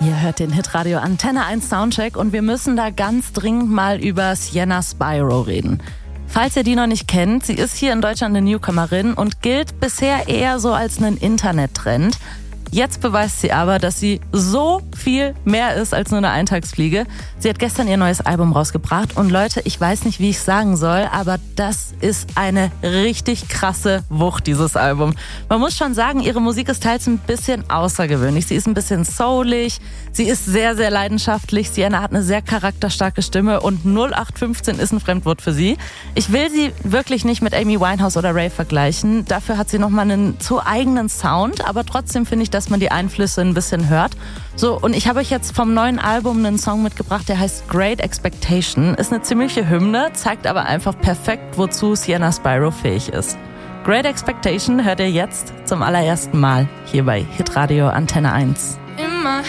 Ihr hört den Hitradio Antenne 1 Soundcheck und wir müssen da ganz dringend mal über Sienna Spyro reden. Falls ihr die noch nicht kennt, sie ist hier in Deutschland eine Newcomerin und gilt bisher eher so als einen Internettrend. Jetzt beweist sie aber, dass sie so viel mehr ist als nur eine Eintagsfliege. Sie hat gestern ihr neues Album rausgebracht und Leute, ich weiß nicht, wie ich sagen soll, aber das ist eine richtig krasse Wucht, dieses Album. Man muss schon sagen, ihre Musik ist teils ein bisschen außergewöhnlich. Sie ist ein bisschen soulig, sie ist sehr, sehr leidenschaftlich. Sienna hat eine sehr charakterstarke Stimme und 0815 ist ein Fremdwort für sie. Ich will sie wirklich nicht mit Amy Winehouse oder Ray vergleichen. Dafür hat sie nochmal einen zu eigenen Sound, aber trotzdem finde ich, dass man die Einflüsse ein bisschen hört. So, und ich habe euch jetzt vom neuen Album einen Song mitgebracht, der heißt Great Expectation. Ist eine ziemliche Hymne, zeigt aber einfach perfekt, wozu Sienna Spyro fähig ist. Great Expectation hört ihr jetzt zum allerersten Mal hier bei Hitradio Antenne 1.